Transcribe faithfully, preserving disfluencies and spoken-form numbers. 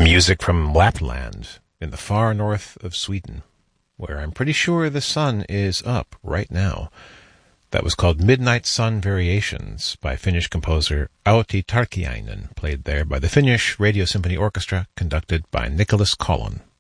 Music from Lapland in the far north of Sweden, where I'm pretty sure the sun is up right now. That was called Midnight Sun Variations by Finnish composer Auti Tarkiainen, played there by the Finnish Radio Symphony Orchestra, conducted by Nicholas Collin.